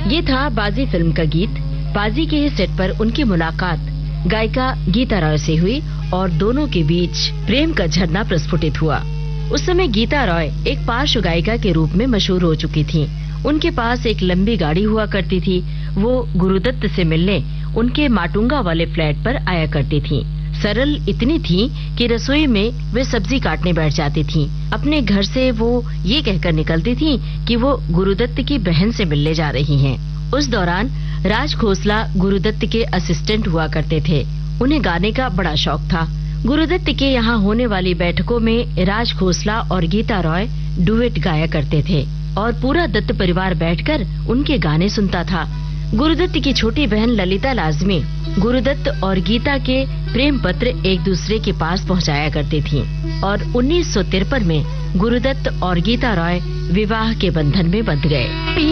ये था बाजी फिल्म का गीत। बाजी के ही सेट पर उनकी मुलाकात गायिका गीता रॉय से हुई और दोनों के बीच प्रेम का झरना प्रस्फुटित हुआ। उस समय गीता रॉय एक पार्श्व गायिका के रूप में मशहूर हो चुकी थीं। उनके पास एक लंबी गाड़ी हुआ करती थी। वो गुरुदत्त से मिलने उनके माटुंगा वाले फ्लैट पर आया करती थीं। सरल इतनी थीं कि रसोई में वे सब्जी काटने बैठ जाती थीं। अपने घर से वो ये कहकर निकलती थीं कि वो गुरुदत्त की बहन से मिलने जा रही हैं। उस दौरान राज खोसला गुरुदत्त के असिस्टेंट हुआ करते थे। उन्हें गाने का बड़ा शौक था। गुरुदत्त के यहाँ होने वाली बैठकों में राज खोसला और गीता रॉय डुएट गाया करते थे और पूरा दत्त परिवार बैठकर उनके गाने सुनता था। गुरुदत्त की छोटी बहन ललिता लाजमी गुरुदत्त और गीता के प्रेम पत्र एक दूसरे के पास पहुंचाया करती थीं और 1953 में गुरुदत्त और गीता रॉय विवाह के बंधन में बंध गए।